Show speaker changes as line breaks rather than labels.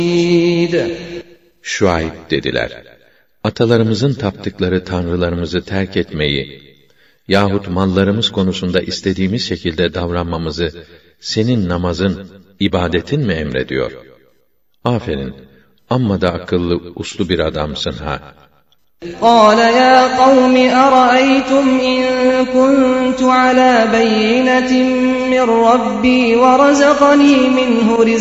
Şuayb dediler: atalarımızın taptıkları tanrılarımızı terk etmeyi yahut mallarımız konusunda istediğimiz şekilde davranmamızı senin namazın, ibadetin mi emrediyor? Aferin, amma da akıllı, uslu bir adamsın ha.
قال يا قوم أرأيتم إن كنت على بينة من ربي ورزقني منه رزقا